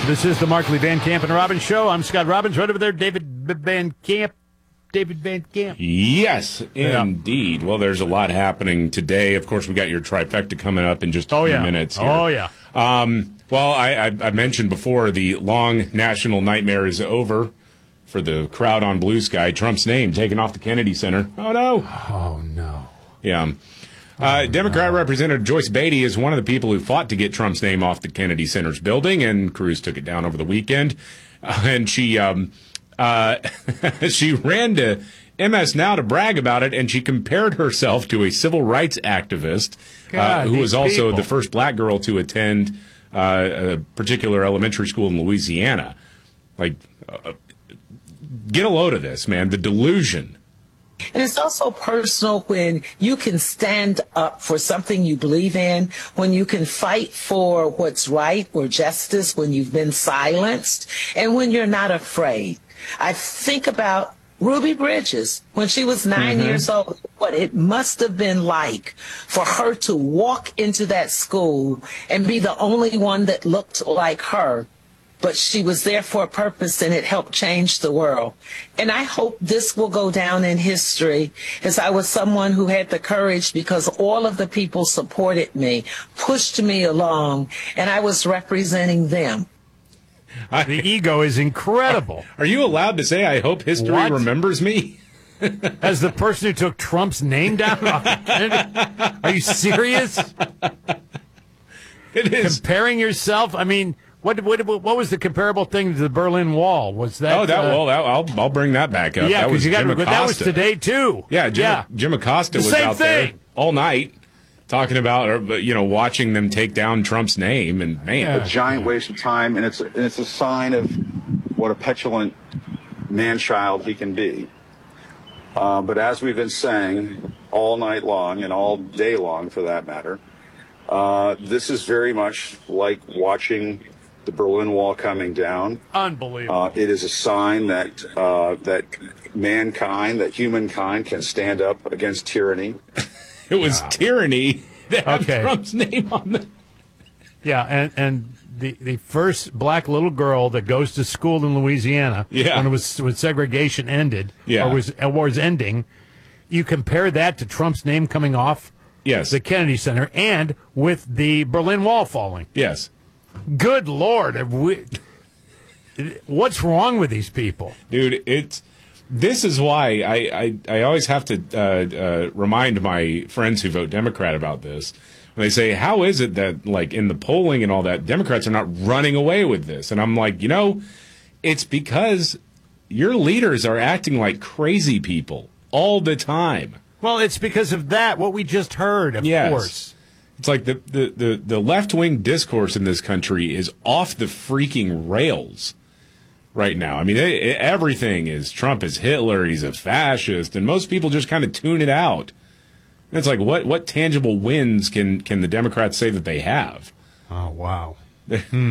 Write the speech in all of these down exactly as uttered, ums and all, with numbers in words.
This is the Markley Van Camp and Robbins Show. I'm Scott Robbins. Right over there, David Van Camp. David Van Camp. Yes, yeah. indeed. Well, there's a lot happening today. Of course, we got your trifecta coming up in just a oh, few yeah. minutes here. Oh, yeah. Um, well, I, I, I mentioned before the long national nightmare is over for the crowd on Blue Sky. Trump's name taken off the Kennedy Center. Oh, no. Oh, no. Yeah. Uh, Democrat Representative Joyce Beatty is one of the people who fought to get Trump's name off the Kennedy Center's building, and Cruz took it down over the weekend. Uh, and she um, uh, she ran to M S Now to brag about it, and she compared herself to a civil rights activist God, uh, who was also people. the first black girl to attend uh, a particular elementary school in Louisiana. Like, uh, get a load of this, man. The delusion. And it's also personal when you can stand up for something you believe in, when you can fight for what's right or justice, when you've been silenced, and when you're not afraid. I think about Ruby Bridges when she was nine mm-hmm. years old, what it must have been like for her to walk into that school and be the only one that looked like her. But she was there for a purpose, and it helped change the world. And I hope this will go down in history as I was someone who had the courage because all of the people supported me, pushed me along, and I was representing them. The ego is incredible. Are you allowed to say, I hope history What? remembers me? As the person who took Trump's name down? Are you serious? It is. Comparing yourself? I mean... What, what what was the comparable thing to the Berlin Wall? Was that? Oh, that uh, well, that, I'll I'll bring that back up. Yeah, that was you got Jim that was Acosta. today too. Yeah, Jim, yeah. Jim Acosta The was same out thing. there all night talking about, or, you know, watching them take down Trump's name, and man, Yeah. a giant waste of time, and it's and it's a sign of what a petulant man-child he can be. Uh, but as we've been saying all night long and all day long, for that matter, uh, this is very much like watching the Berlin Wall coming down. Unbelievable. Uh, it is a sign that uh, that mankind, that humankind, can stand up against tyranny. it was wow. tyranny that had Okay. Trump's name on the. Yeah, and and the the first black little girl that goes to school in Louisiana, Yeah. when it was when segregation ended, Yeah. or was or was ending, you compare that to Trump's name coming off Yes. the Kennedy Center and with the Berlin Wall falling. Yes. Good Lord, have we, what's wrong with these people? Dude, it's this is why I, I, I always have to uh, uh, remind my friends who vote Democrat about this. When they say, how is it that, like, in the polling and all that, Democrats are not running away with this? And I'm like, you know, it's because your leaders are acting like crazy people all the time. Well, it's because of that, what we just heard, of Yes. course. It's like the, the, the, the left-wing discourse in this country is off the freaking rails right now. I mean, it, it, everything is Trump is Hitler, he's a fascist, and most people just kind of tune it out. And it's like, what, what tangible wins can, can the Democrats say that they have? Oh, wow. hmm.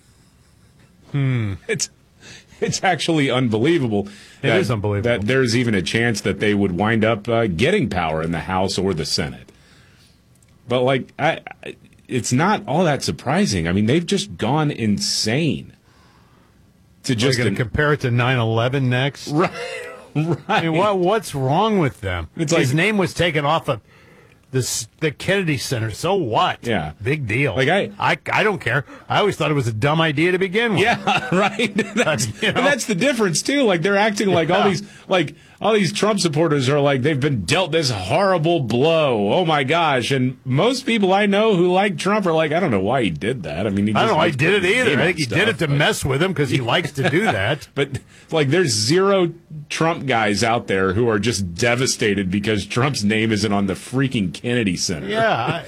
Hmm. It's it's actually unbelievable. It that, is unbelievable. That there's even a chance that they would wind up uh, getting power in the House or the Senate. But, like, I, I, it's not all that surprising. I mean, they've just gone insane. To just Are you going an, to compare it to nine eleven next? Right. Right. I mean, what, what's wrong with them? It's His like- name was taken off of the, the Kennedy Center. So what? Yeah. Big deal. Like I, I, I don't care. I always thought it was a dumb idea to begin with. Yeah, right. That's, You know? and that's the difference too. Like they're acting like all Yeah. these, like all these Trump supporters are like they've been dealt this horrible blow. Oh my gosh! And most people I know who like Trump are like, I don't know why he did that. I mean, he I don't just know. I likes did it putting his either. name I on think he stuff, did it to but- mess with him because he likes to do that. But like, there's zero Trump guys out there who are just devastated because Trump's name isn't on the freaking Kennedy Center. Yeah.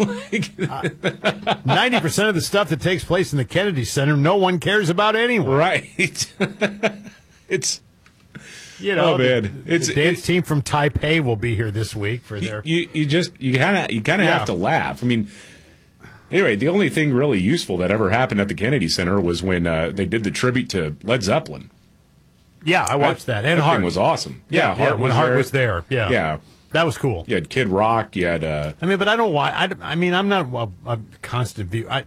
Ninety percent of the stuff that takes place in the Kennedy Center, no one cares about anyway. Right. It's. You know, Oh, man. the, It's- the dance it- team from Taipei will be here this week for their. You you just you kind of you kind of Yeah. have to laugh. I mean, anyway, the only thing really useful that ever happened at the Kennedy Center was when uh, they did the tribute to Led Zeppelin. Yeah, I watched that. And that Hart thing was awesome. Yeah, Yeah, yeah, Hart when was Hart there. was there. Yeah, Yeah, that was cool. you had Kid Rock. You had uh, I mean, but I don't why. I, I mean, I'm not a, a constant view. I